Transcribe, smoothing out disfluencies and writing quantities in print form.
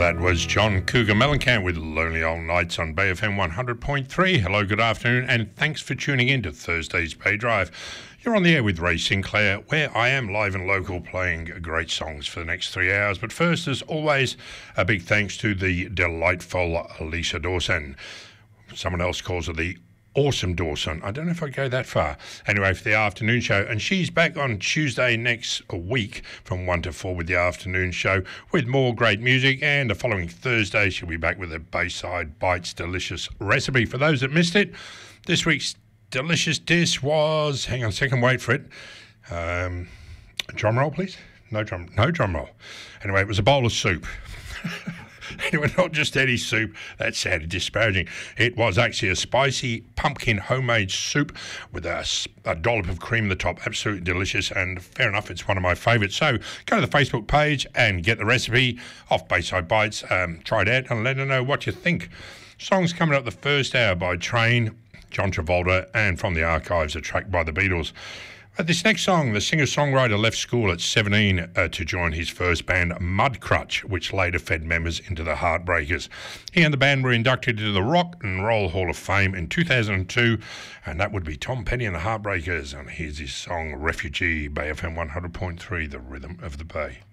That was John Cougar Mellencamp with Lonely Old Nights on Bay FM 100.3. Hello, good afternoon, and thanks for tuning in to Thursday's Pay Drive. You're on the air with Ray Sinclair, where I am live and local playing great songs for the next 3 hours. But first, as always, a big thanks to the delightful Lisa Dawson. Someone else calls her the Awesome Dawson. I don't know if I go that far. Anyway, for the afternoon show. And she's back on Tuesday next week from 1 to 4 with the afternoon show with more great music. And the following Thursday, she'll be back with a Bayside Bites delicious recipe. For those that missed it, this week's delicious dish was, hang on a second, wait for it. Drum roll, please. No drum roll. Anyway, it was a bowl of soup. Anyway, not just any soup. That sounded disparaging. It was actually a spicy pumpkin homemade soup with a dollop of cream at the top. Absolutely delicious, and fair enough, it's one of my favourites. So go to the Facebook page and get the recipe off Bayside Bites. Try it out and let her know what you think. Songs coming up the first hour by Train, John Travolta, and from the archives, a track by the Beatles. This next song, the singer-songwriter left school at 17 to join his first band, Mudcrutch, which later fed members into the Heartbreakers. He and the band were inducted into the Rock and Roll Hall of Fame in 2002, and that would be Tom Petty and the Heartbreakers. And here's his song, Refugee, Bay FM 100.3, the rhythm of the Bay.